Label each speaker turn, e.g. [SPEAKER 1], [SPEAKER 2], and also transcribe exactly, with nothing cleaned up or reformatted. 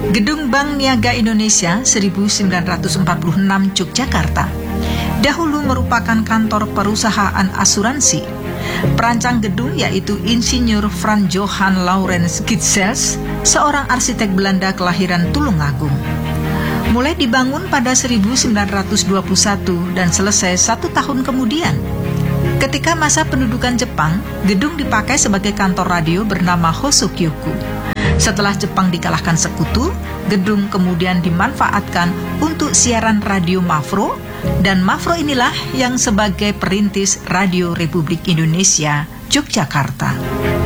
[SPEAKER 1] Gedung Bank Niaga Indonesia seribu sembilan ratus empat puluh enam Yogyakarta dahulu merupakan kantor perusahaan asuransi. Perancang gedung yaitu Insinyur Frans Johan Laurens Gitzels, seorang arsitek Belanda kelahiran Tulungagung. Mulai dibangun pada seribu sembilan ratus dua puluh satu dan selesai satu tahun kemudian. Ketika masa pendudukan Jepang, gedung dipakai sebagai kantor radio bernama Hosokyoku. Setelah Jepang dikalahkan sekutu, gedung kemudian dimanfaatkan untuk siaran radio Mafro, dan Mafro inilah yang sebagai perintis Radio Republik Indonesia Yogyakarta.